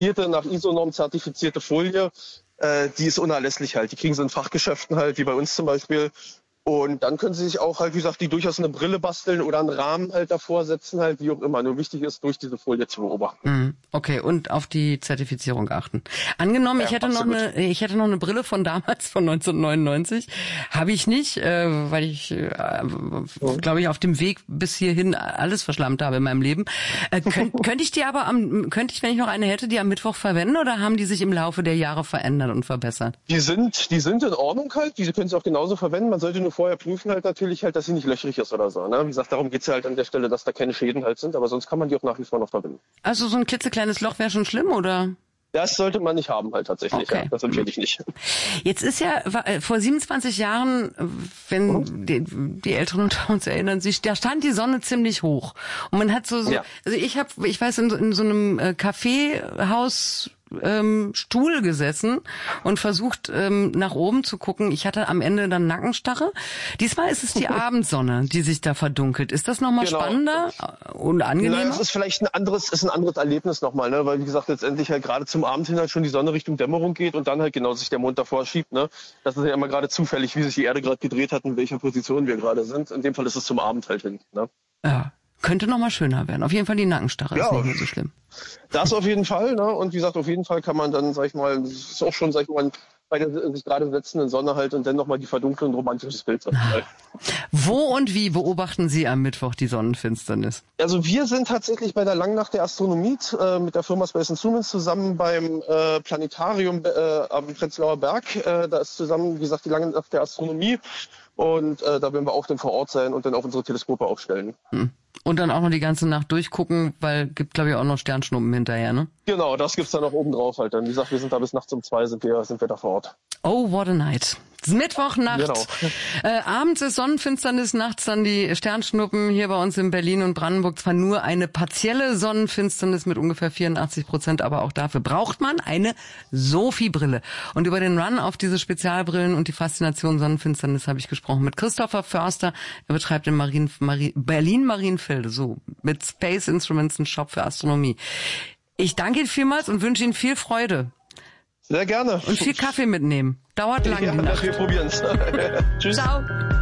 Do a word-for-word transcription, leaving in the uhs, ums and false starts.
nach I S O-Norm zertifizierte Folie, äh, die ist unerlässlich halt. Die kriegen sie in Fachgeschäften halt, wie bei uns zum Beispiel. Und dann können sie sich auch halt, wie gesagt, die durchaus eine Brille basteln oder einen Rahmen halt davor setzen halt, wie auch immer. Nur wichtig ist, durch diese Folie zu beobachten. Okay, und auf die Zertifizierung achten. Angenommen, Ja, ich hätte absolut. noch eine, ich hätte noch eine Brille von damals, von neunzehnhundertneunundneunzig. Habe ich nicht, äh, weil ich, äh, glaube ich, auf dem Weg bis hierhin alles verschlammt habe in meinem Leben. Äh, könnt, könnte ich die aber am, könnte ich, wenn ich noch eine hätte, die am Mittwoch verwenden, oder haben die sich im Laufe der Jahre verändert und verbessert? Die sind, die sind in Ordnung halt. Diese können sie auch genauso verwenden. Man sollte nur vorher prüfen halt natürlich halt, dass sie nicht löchrig ist oder so. Ne? Wie gesagt, darum geht's ja halt an der Stelle, dass da keine Schäden halt sind. Aber sonst kann man die auch nach wie vor noch verwenden. Also so ein klitzekleines Loch wäre schon schlimm, oder? Das sollte man nicht haben halt tatsächlich. Okay. Ja. Das empfehle ich nicht. Jetzt ist ja äh, vor siebenundzwanzig Jahren, wenn die, die Älteren unter uns erinnern sich, da stand die Sonne ziemlich hoch. Und man hat so, so Ja. also ich habe, ich weiß, in, so- in so einem äh, Kaffeehaus ähm, Stuhl gesessen und versucht ähm, nach oben zu gucken. Ich hatte am Ende dann Nackenstarre. Diesmal ist es die Abendsonne, die sich da verdunkelt. Ist das nochmal Genau. spannender und Na, angenehmer? es ist vielleicht ein anderes, ist ein anderes Erlebnis nochmal, ne? Weil wie gesagt, letztendlich halt gerade zum Abend hin halt schon die Sonne Richtung Dämmerung geht und dann halt genau sich der Mond davor schiebt. Ne? Das ist ja immer gerade zufällig, wie sich die Erde gerade gedreht hat, in welcher Position wir gerade sind. In dem Fall ist es zum Abend halt hin. Ne? Ja, könnte nochmal schöner werden. Auf jeden Fall die Nackenstarre Ja. ist nicht mehr so schlimm. Das auf jeden Fall, ne? Und wie gesagt, auf jeden Fall kann man dann, sag ich mal, das ist auch schon, sag ich mal, bei der sich gerade setzenden Sonne halt und dann nochmal die Verdunklung, ein romantisches Bild. Sag ich mal. Wo und wie beobachten Sie am Mittwoch die Sonnenfinsternis? Also wir sind tatsächlich bei der Langnacht der Astronomie äh, mit der Firma Space Instruments zusammen beim äh, Planetarium äh, am Prenzlauer Berg. Äh, da ist zusammen, wie gesagt, die Langnacht der Astronomie. Und äh, da werden wir auch dann vor Ort sein und dann auch unsere Teleskope aufstellen. Hm. Und dann auch noch die ganze Nacht durchgucken, weil gibt, glaube ich, auch noch Sternschnuppen hinterher, ne? Genau, das gibt's dann noch oben drauf halt. Dann, wie gesagt, wir sind da bis nachts um zwei sind wir, sind wir da vor Ort. Oh, what a night. Mittwochnacht. Genau. Äh, abends ist Sonnenfinsternis, nachts dann die Sternschnuppen. Hier bei uns in Berlin und Brandenburg zwar nur eine partielle Sonnenfinsternis mit ungefähr vierundachtzig Prozent, aber auch dafür braucht man eine Sophie-Brille. Und über den Run auf diese Spezialbrillen und die Faszination Sonnenfinsternis habe ich gesprochen mit Christopher Förster. Er betreibt in Marien, Marien, Berlin-Marienfelde, so, mit Space Instruments, einen Shop für Astronomie. Ich danke Ihnen vielmals und wünsche Ihnen viel Freude. Sehr gerne. Und viel Kaffee mitnehmen. Dauert lange. Ja, wir probieren's. Tschüss. Ciao.